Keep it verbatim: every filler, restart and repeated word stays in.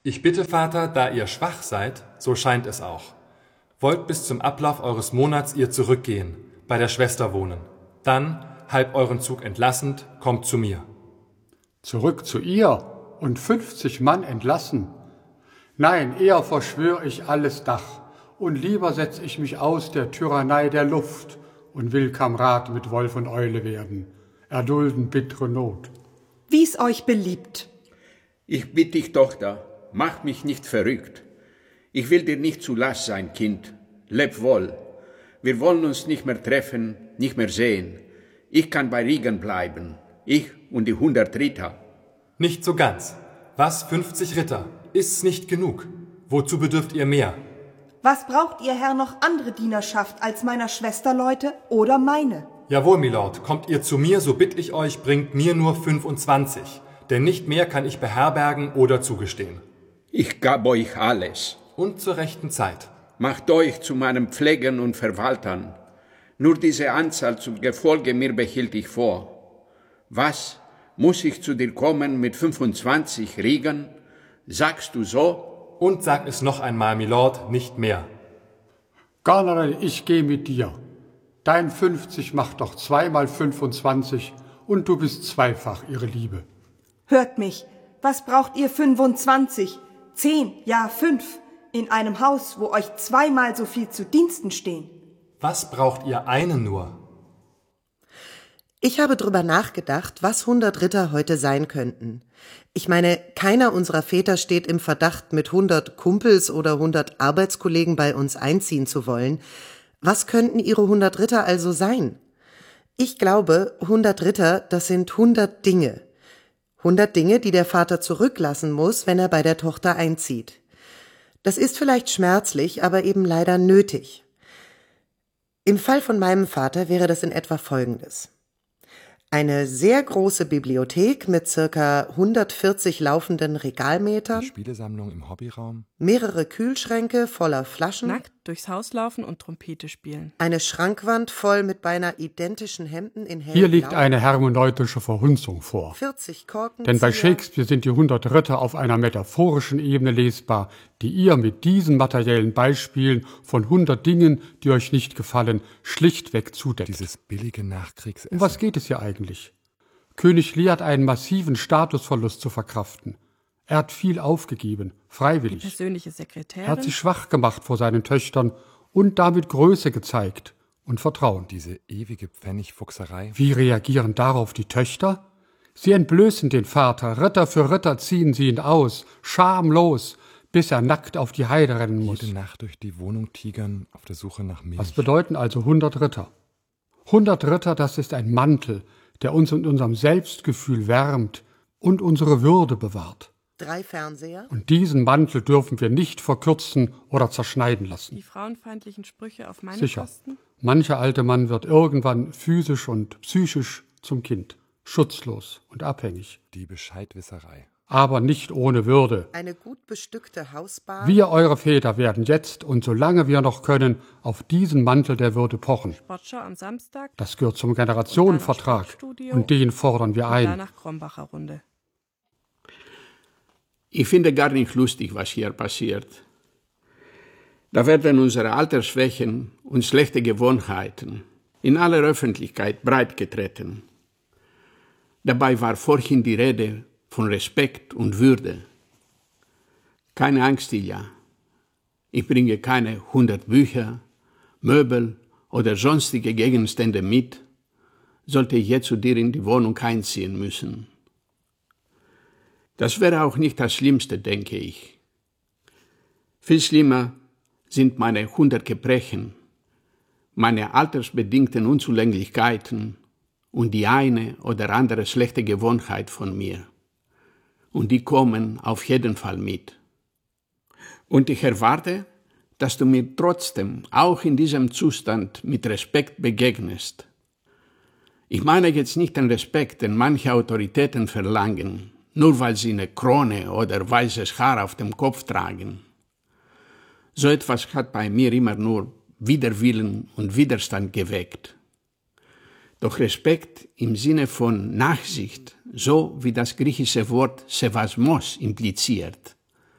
Ich bitte, Vater, da ihr schwach seid, so scheint es auch, wollt bis zum Ablauf eures Monats ihr zurückgehen, bei der Schwester wohnen. Dann, halb euren Zug entlassend, kommt zu mir. Zurück zu ihr und fünfzig Mann entlassen? Nein, eher verschwör ich alles Dach und lieber setz ich mich aus der Tyrannei der Luft und will Kamerad mit Wolf und Eule werden, erdulden bittere Not. Wie's euch beliebt. Ich bitte dich, Tochter, mach mich nicht verrückt. Ich will dir nicht zu Last sein, Kind. Leb wohl. Wir wollen uns nicht mehr treffen, nicht mehr sehen. Ich kann bei Riegen bleiben. Ich und die hundert Ritter. Nicht so ganz. Was, fünfzig Ritter? Ist's nicht genug? Wozu bedürft ihr mehr? Was braucht ihr, Herr, noch andere Dienerschaft als meiner Schwester Leute oder meine? Jawohl, Milord, kommt ihr zu mir, so bitt ich euch, bringt mir nur fünfundzwanzig, denn nicht mehr kann ich beherbergen oder zugestehen. Ich gab euch alles. Und zur rechten Zeit. Macht euch zu meinen Pflegern und Verwaltern. Nur diese Anzahl zum Gefolge mir behielt ich vor. Was, muss ich zu dir kommen mit fünfundzwanzig Riegern? Sagst du so? Und sag es noch einmal, Milord, nicht mehr. Garnerl, ich geh mit dir. Dein fünfzig macht doch zweimal fünfundzwanzig und du bist zweifach ihre Liebe. Hört mich, was braucht ihr fünfundzwanzig? Zehn, ja fünf, in einem Haus, wo euch zweimal so viel zu Diensten stehen. Was braucht ihr einen nur? Ich habe drüber nachgedacht, was hundert Ritter heute sein könnten. Ich meine, keiner unserer Väter steht im Verdacht, mit hundert Kumpels oder hundert Arbeitskollegen bei uns einziehen zu wollen. Was könnten ihre hundert Ritter also sein? Ich glaube, hundert Ritter, das sind hundert Dinge. hundert Dinge, die der Vater zurücklassen muss, wenn er bei der Tochter einzieht. Das ist vielleicht schmerzlich, aber eben leider nötig. Im Fall von meinem Vater wäre das in etwa Folgendes. Eine sehr große Bibliothek mit circa hundertvierzig laufenden Regalmetern, die Spielesammlung im Hobbyraum, mehrere Kühlschränke voller Flaschen, nackt durchs Haus laufen und Trompete spielen, eine Schrankwand voll mit beinahe identischen Hemden in hellblau. Hier liegt eine hermeneutische Verhunzung vor. vierzig Korken. Denn bei Shakespeare sind die hundert Ritter auf einer metaphorischen Ebene lesbar, die ihr mit diesen materiellen Beispielen von hundert Dingen, die euch nicht gefallen, schlichtweg zudeckt. Dieses billige Nachkriegsessen. Um was geht es hier eigentlich? König Lear hat einen massiven Statusverlust zu verkraften. Er hat viel aufgegeben, freiwillig. Die persönliche Sekretärin. Er hat sich schwach gemacht vor seinen Töchtern und damit Größe gezeigt und Vertrauen. Diese ewige Pfennigfuchserei. Wie reagieren darauf die Töchter? Sie entblößen den Vater, Ritter für Ritter ziehen sie ihn aus, schamlos, bis er nackt auf die Heide rennen muss. Jede Nacht durch die Wohnung tigern, auf der Suche nach Milch. Was bedeuten also hundert Ritter? hundert Ritter, das ist ein Mantel, der uns in unserem Selbstgefühl wärmt und unsere Würde bewahrt. Drei Fernseher. Und diesen Mantel dürfen wir nicht verkürzen oder zerschneiden lassen. Die frauenfeindlichen Sprüche auf meine Sicher. Kosten. Mancher alte Mann wird irgendwann physisch und psychisch zum Kind, schutzlos und abhängig. Die Bescheidwisserei. Aber nicht ohne Würde. Eine gut bestückte Hausbar. Wir, eure Väter, werden jetzt und solange wir noch können, auf diesen Mantel der Würde pochen. Sportschau am Samstag. Das gehört zum Generationenvertrag und den fordern wir ein. Danach Krombacher Runde. Ich finde gar nicht lustig, was hier passiert. Da werden unsere Altersschwächen und schlechte Gewohnheiten in aller Öffentlichkeit breitgetreten. Dabei war vorhin die Rede von Respekt und Würde. Keine Angst, Ilja. Ich bringe keine hundert Bücher, Möbel oder sonstige Gegenstände mit, sollte ich jetzt zu dir in die Wohnung einziehen müssen. Das wäre auch nicht das Schlimmste, denke ich. Viel schlimmer sind meine hundert Gebrechen, meine altersbedingten Unzulänglichkeiten und die eine oder andere schlechte Gewohnheit von mir. Und die kommen auf jeden Fall mit. Und ich erwarte, dass du mir trotzdem auch in diesem Zustand mit Respekt begegnest. Ich meine jetzt nicht den Respekt, den manche Autoritäten verlangen, nur weil sie eine Krone oder weißes Haar auf dem Kopf tragen. So etwas hat bei mir immer nur Widerwillen und Widerstand geweckt. Doch Respekt im Sinne von Nachsicht, so wie das griechische Wort Sevasmos impliziert,